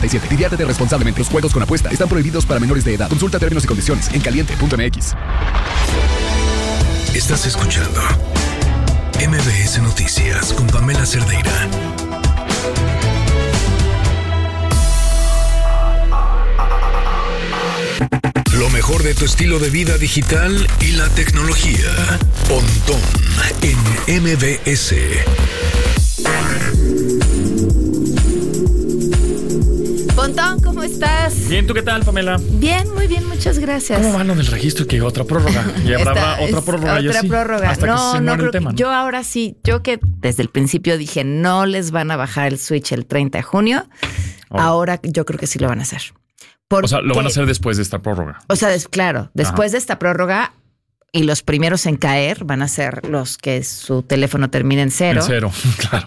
1997. Diviértete responsablemente. Los juegos con apuesta están prohibidos para menores de edad. Consulta términos y condiciones en caliente.mx. Estás escuchando MBS Noticias con Pamela Cerdeira. Lo mejor de tu estilo de vida digital y la tecnología. Pontón en MBS. Pontón, ¿cómo estás? Bien, ¿tú qué tal, Pamela? Bien, muy bien, muchas gracias. ¿Cómo va lo del registro? Que otra prórroga. Y habrá otra prórroga. Otra prórroga. Hasta que se muere el tema, ¿no? Yo ahora sí, yo que desde el principio dije no les van a bajar el switch el 30 de junio, ahora yo creo que sí lo van a hacer. O sea, lo van a hacer después de esta prórroga. O sea, claro, después de esta prórroga y los primeros en caer van a ser los que su teléfono termine en cero. En cero, claro.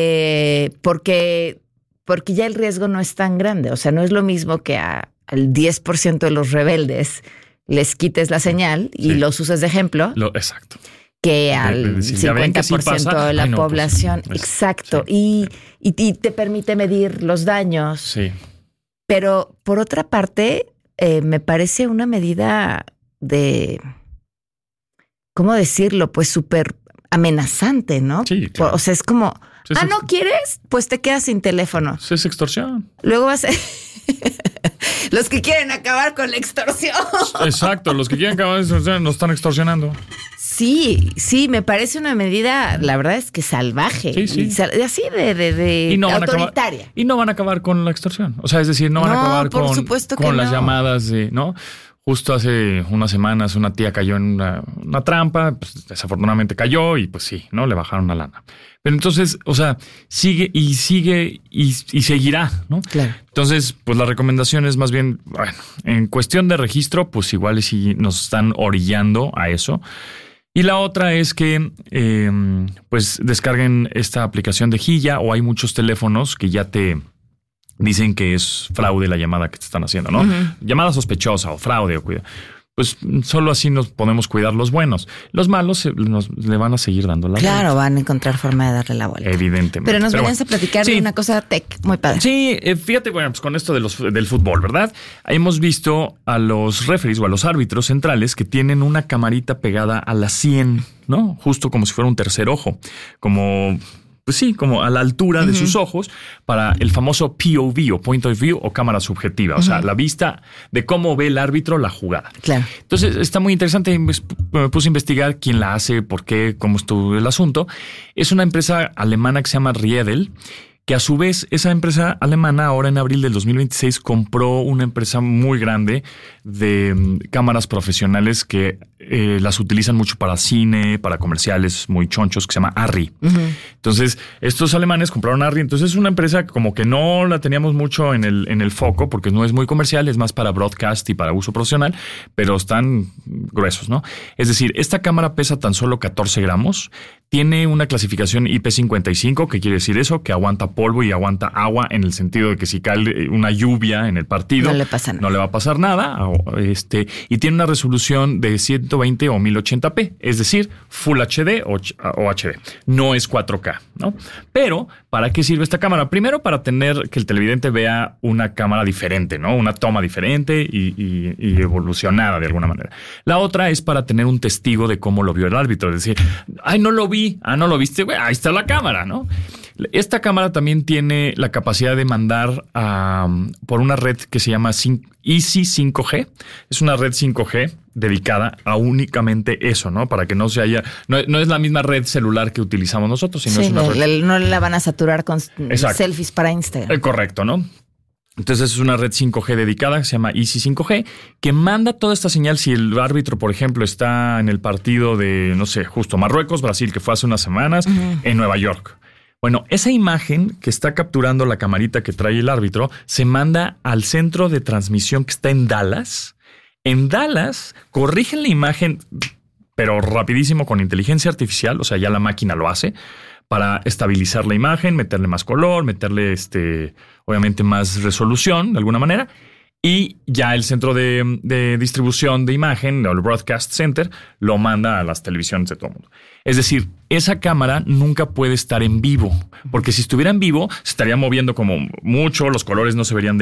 Porque ya el riesgo no es tan grande. O sea, no es lo mismo que al 10% de los rebeldes les quites la señal y los uses de ejemplo. Exacto. Que al 50% de la población. Pues, exacto. Sí. Y te permite medir los daños. Sí. Pero por otra parte, me parece una medida de, ¿cómo decirlo? Pues súper amenazante, ¿no? Sí, claro. O sea, es como, ¿no quieres? Pues te quedas sin teléfono. Es extorsión. Luego vas a... Los que quieren acabar con la extorsión. Exacto, los que quieren acabar con la extorsión nos están extorsionando. Sí, me parece una medida, la verdad es que salvaje. Sí. Así de autoritaria. Y no van a acabar con la extorsión. O sea, es decir, no van a acabar con las llamadas de, ¿no? Justo hace unas semanas una tía cayó en una trampa, pues, desafortunadamente cayó y pues sí, ¿no? Le bajaron la lana. Pero entonces, o sea, sigue y seguirá, ¿no? Claro. Entonces, pues la recomendación es más bien, bueno, en cuestión de registro, pues igual sí nos están orillando a eso. Y la otra es que pues descarguen esta aplicación de Hilla, o hay muchos teléfonos que ya te dicen que es fraude la llamada que te están haciendo, ¿no? Uh-huh. Llamada sospechosa o fraude o cuidado. Pues solo así nos podemos cuidar los buenos. Los malos le van a seguir dando la vuelta. Claro, van a encontrar forma de darle la vuelta. Evidentemente. Pero nos venías a platicar de una cosa tech muy padre. Sí, fíjate, bueno, pues con esto del fútbol, ¿verdad? Hemos visto a los referees o a los árbitros centrales que tienen una camarita pegada a la 100, ¿no? Justo como si fuera un tercer ojo. Pues sí, como a la altura de sus ojos, para el famoso POV o Point of View o cámara subjetiva. O sea, la vista de cómo ve el árbitro la jugada. Claro. Entonces está muy interesante. Me puse a investigar quién la hace, por qué, cómo estuvo el asunto. Es una empresa alemana que se llama Riedel, que a su vez esa empresa alemana ahora en abril del 2026 compró una empresa muy grande de cámaras profesionales que las utilizan mucho para cine, para comerciales muy chonchos, que se llama Arri. Uh-huh. Entonces, estos alemanes compraron Arri. Entonces, es una empresa como que no la teníamos mucho en el foco porque no es muy comercial, es más para broadcast y para uso profesional, pero están gruesos, ¿no? Es decir, esta cámara pesa tan solo 14 gramos, tiene una clasificación IP55, que quiere decir eso, que aguanta polvo y aguanta agua, en el sentido de que si cae una lluvia en el partido, no le va a pasar nada. Y tiene una resolución de 120 o 1080p, es decir, Full HD o HD. No es 4K, ¿no? Pero, ¿para qué sirve esta cámara? Primero, para tener que el televidente vea una cámara diferente, ¿no? Una toma diferente y evolucionada de alguna manera. La otra es para tener un testigo de cómo lo vio el árbitro. Es decir, no lo vi. ¿No lo viste? Güey, ahí está la cámara, ¿no? Esta cámara también tiene la capacidad de mandar por una red que se llama Easy 5G. Es una red 5G dedicada a únicamente eso, ¿no? Para que no se haya... No es la misma red celular que utilizamos nosotros, sino es una red... No la van a saturar con selfies para Instagram. Correcto, ¿no? Entonces es una red 5G dedicada que se llama Easy 5G, que manda toda esta señal si el árbitro, por ejemplo, está en el partido de, no sé, justo Marruecos, Brasil, que fue hace unas semanas, en Nueva York. Bueno, esa imagen que está capturando la camarita que trae el árbitro se manda al centro de transmisión que está en Dallas. En Dallas corrigen la imagen, pero rapidísimo con inteligencia artificial, o sea, ya la máquina lo hace, para estabilizar la imagen, meterle más color, meterle obviamente más resolución de alguna manera. Y ya el centro de distribución de imagen, el Broadcast Center, lo manda a las televisiones de todo el mundo. Es decir, esa cámara nunca puede estar en vivo, porque si estuviera en vivo se estaría moviendo como mucho, los colores no se verían